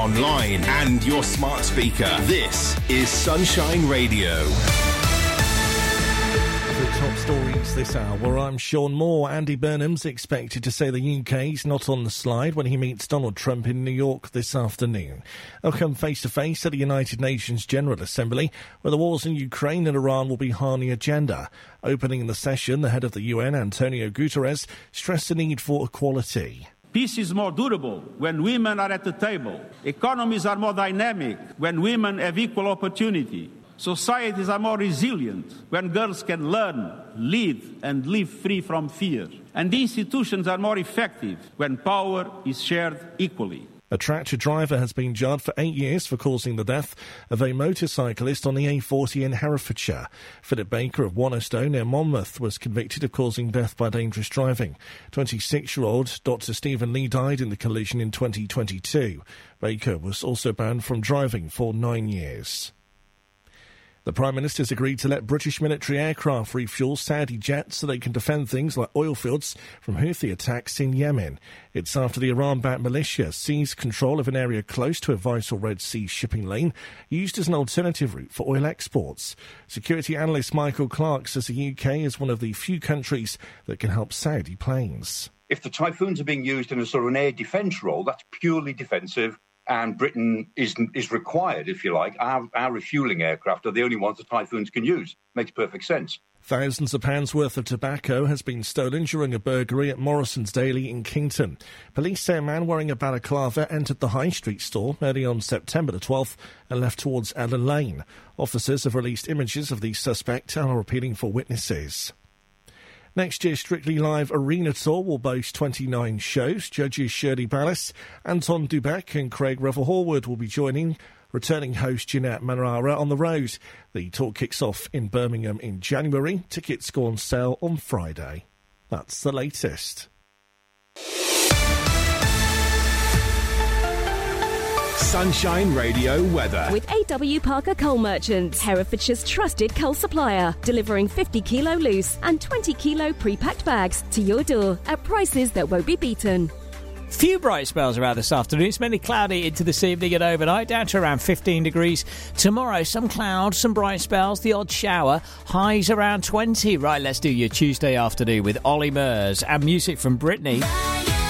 online and your smart speaker. This is Sunshine Radio. The top stories this hour. I'm Sean Moore. Andy Burnham's expected to say the UK's not on the slide when he meets Donald Trump in New York this afternoon. They'll come face-to-face at the United Nations General Assembly, where the wars in Ukraine and Iran will be high on the agenda. Opening the session, the head of the UN, Antonio Guterres, stressed the need for equality. Peace is more durable when women are at the table. Economies are more dynamic when women have equal opportunity. Societies are more resilient when girls can learn, lead, and live free from fear. And the institutions are more effective when power is shared equally. A tractor driver has been jailed for 8 years for causing the death of a motorcyclist on the A40 in Herefordshire. Philip Baker of Wannerstow near Monmouth was convicted of causing death by dangerous driving. 26-year-old Dr. Stephen Lee died in the collision in 2022. Baker was also banned from driving for 9 years. The Prime Minister's agreed to let British military aircraft refuel Saudi jets so they can defend things like oil fields from Houthi attacks in Yemen. It's after the Iran-backed militia seized control of an area close to a vital Red Sea shipping lane used as an alternative route for oil exports. Security analyst Michael Clark says the UK is one of the few countries that can help Saudi planes. If the Typhoons are being used in a sort of an air defence role, that's purely defensive. And Britain is required, if you like. Our refuelling aircraft are the only ones the Typhoons can use. Makes perfect sense. Thousands of pounds worth of tobacco has been stolen during a burglary at Morrison's Daily in Kington. Police say a man wearing a balaclava entered the High Street store early on September the 12th and left towards Ellen Lane. Officers have released images of the suspect and are appealing for witnesses. Next year's Strictly Live Arena Tour will boast 29 shows. Judges Shirley Ballas, Anton Dubek and Craig Revel-Horwood will be joining returning host Jeanette Manara on the road. The tour kicks off in Birmingham in January. Tickets go on sale on Friday. That's the latest. Sunshine Radio weather. With AW Parker Coal Merchants, Herefordshire's trusted coal supplier, delivering 50 kilo loose and 20 kilo pre-packed bags to your door at prices that won't be beaten. Few bright spells around this afternoon. It's mainly cloudy into this evening and overnight, down to around 15 degrees. Tomorrow, some clouds, some bright spells, the odd shower, highs around 20. Right, let's do your Tuesday afternoon with Ollie Murs and music from Britney.